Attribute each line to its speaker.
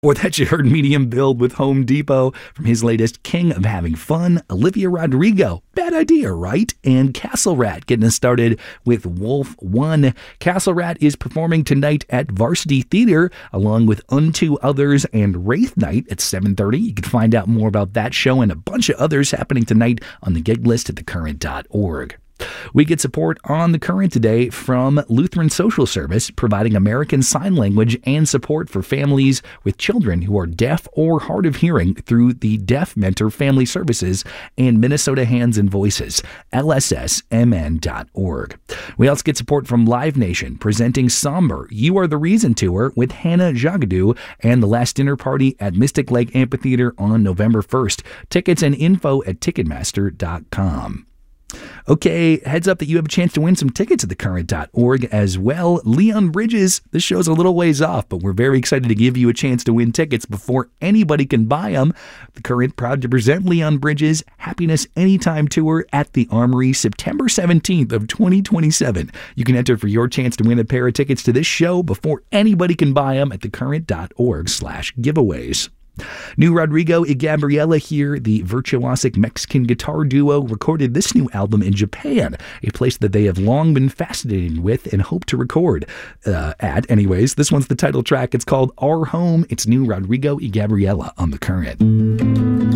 Speaker 1: Or that you heard medium build with Home Depot from his latest King of Having Fun, Olivia Rodrigo. Bad idea, right? And Castle Rat getting us started with Wolf One. Castle Rat is performing tonight at Varsity Theater along with Unto Others and Wraith Night at 7:30. You can find out more about that show and a bunch of others happening tonight on the gig list at thecurrent.org. We get support on The Current today from Lutheran Social Service, providing American Sign Language and support for families with children who are deaf or hard of hearing through the Deaf Mentor Family Services and Minnesota Hands and Voices, lssmn.org. We also get support from Live Nation, presenting Somber, You Are the Reason Tour with Hannah Jagadou and the Last Dinner Party at Mystic Lake Amphitheater on November 1st. Tickets and info at Ticketmaster.com. Okay, heads up that you have a chance to win some tickets at thecurrent.org as well. Leon Bridges, this show's a little ways off, but we're very excited to give you a chance to win tickets before anybody can buy them. The Current proud to present Leon Bridges' Happiness Anytime Tour at the Armory, September 17th of 2027. You can enter for your chance to win a pair of tickets to this show before anybody can buy them at thecurrent.org/giveaways. New Rodrigo y Gabriela here. The virtuosic Mexican guitar duo recorded this new album in Japan, a place that they have long been fascinated with and hope to record at. Anyways, this one's the title track. It's called Our Home. It's New Rodrigo y Gabriela on The Current.